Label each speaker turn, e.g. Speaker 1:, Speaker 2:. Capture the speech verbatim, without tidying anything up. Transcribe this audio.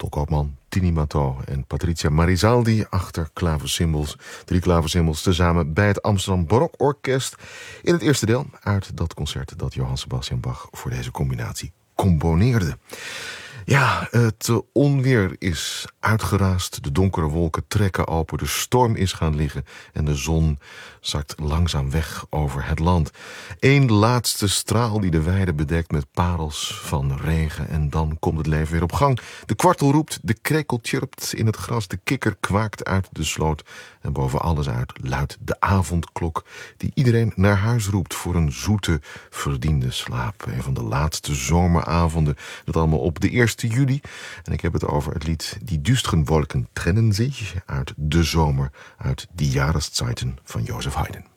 Speaker 1: Tolkoopman, Tini Matteau en Patricia Marisaldi achter klaversymbals. Drie klaversymbals tezamen bij het Amsterdam Barokorkest in het eerste deel uit dat concert dat Johann Sebastian Bach voor deze combinatie componeerde. Ja, het onweer is uitgeraasd, de donkere wolken trekken open, de storm is gaan liggen en de zon zakt langzaam weg over het land. Eén laatste straal die de weide bedekt met parels van regen en dan komt het leven weer op gang. De kwartel roept, de krekel tjirpt in het gras, de kikker kwaakt uit de sloot en boven alles uit luidt de avondklok die iedereen naar huis roept voor een zoete, verdiende slaap. Een van de laatste zomeravonden, dat allemaal op de eerste juli. En ik heb het over het lied Die düsteren Wolken trennen sich uit De Zomer uit Die Jahreszeiten van Joseph Haydn.